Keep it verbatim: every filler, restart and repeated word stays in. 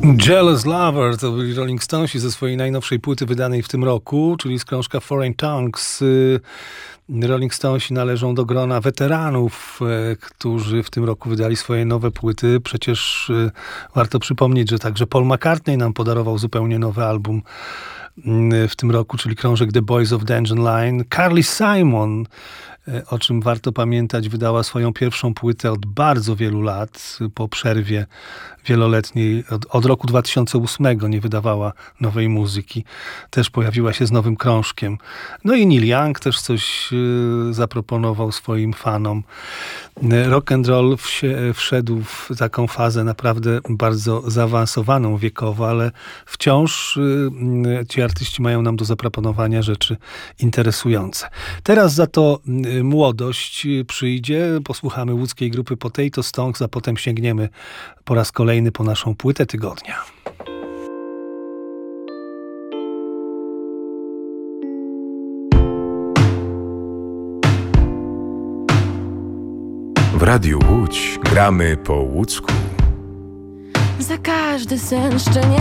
Jealous Lover to byli Rolling Stonesi ze swojej najnowszej płyty wydanej w tym roku, czyli z krążka Foreign Tongues. Rolling Stonesi należą do grona weteranów, którzy w tym roku wydali swoje nowe płyty. Przecież warto przypomnieć, że także Paul McCartney nam podarował zupełnie nowy album w tym roku, czyli krążek The Boys of Dungeon Line. Carly Simon, o czym warto pamiętać, wydała swoją pierwszą płytę od bardzo wielu lat, po przerwie wieloletniej. Od, od roku dwa tysiące ósmego nie wydawała nowej muzyki. Też pojawiła się z nowym krążkiem. No i Neil Young też coś y, zaproponował swoim fanom. Rock and roll wsie, wszedł w taką fazę naprawdę bardzo zaawansowaną wiekowo, ale wciąż y, ci artyści mają nam do zaproponowania rzeczy interesujące. Teraz za to y, młodość przyjdzie. Posłuchamy łódzkiej grupy Potato Stonks, a potem sięgniemy po raz kolejny po naszą płytę tygodnia. W Radiu Łódź gramy po łódzku. Za każdy sen szczenię